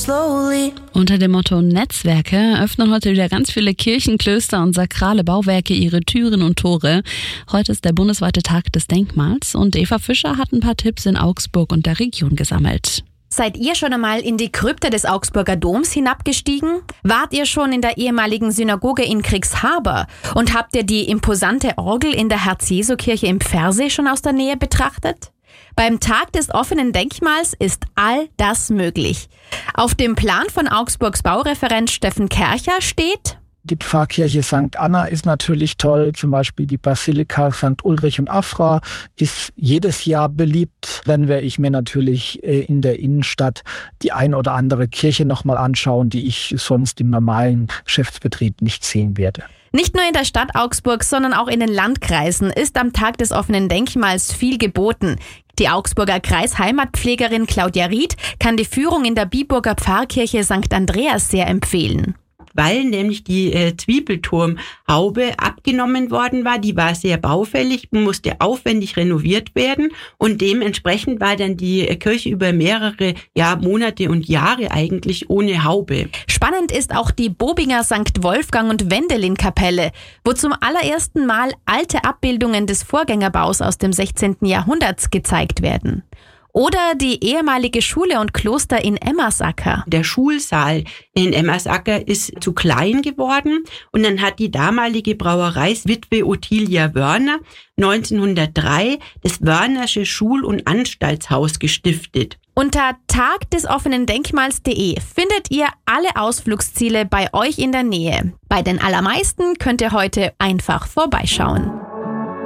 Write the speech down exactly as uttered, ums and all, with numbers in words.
slowly. Unter dem Motto Netzwerke öffnen heute wieder ganz viele Kirchen, Klöster und sakrale Bauwerke ihre Türen und Tore. Heute ist der bundesweite Tag des Denkmals und Eva Fischer hat ein paar Tipps in Augsburg und der Region gesammelt. Seid ihr schon einmal in die Krypta des Augsburger Doms hinabgestiegen? Wart ihr schon in der ehemaligen Synagoge in Kriegshaber? Und habt ihr die imposante Orgel in der Herz-Jesu-Kirche im Pfersee schon aus der Nähe betrachtet? Beim Tag des offenen Denkmals ist all das möglich. Auf dem Plan von Augsburgs Baureferent Steffen Kercher steht: Die Pfarrkirche Sankt Anna ist natürlich toll, zum Beispiel die Basilika Sankt Ulrich und Afra ist jedes Jahr beliebt. Dann werde ich mir natürlich in der Innenstadt die ein oder andere Kirche nochmal anschauen, die ich sonst im normalen Geschäftsbetrieb nicht sehen werde. Nicht nur in der Stadt Augsburg, sondern auch in den Landkreisen ist am Tag des offenen Denkmals viel geboten. Die Augsburger Kreisheimatpflegerin Claudia Ried kann die Führung in der Biburger Pfarrkirche Sankt Andreas sehr empfehlen. Weil nämlich die äh, Zwiebelturmhaube abgenommen worden war. Die war sehr baufällig, musste aufwendig renoviert werden und dementsprechend war dann die Kirche über mehrere ja, Monate und Jahre eigentlich ohne Haube. Spannend ist auch die Bobinger Sankt Wolfgang und Wendelin-Kapelle, wo zum allerersten Mal alte Abbildungen des Vorgängerbaus aus dem sechzehnten Jahrhunderts gezeigt werden. Oder die ehemalige Schule und Kloster in Emmersacker. Der Schulsaal in Emmersacker ist zu klein geworden und dann hat die damalige Brauereiswitwe Ottilia Wörner neunzehnhundertdrei das Wörnersche Schul- und Anstaltshaus gestiftet. Unter tagdesoffenendenkmals punkt de findet ihr alle Ausflugsziele bei euch in der Nähe. Bei den allermeisten könnt ihr heute einfach vorbeischauen.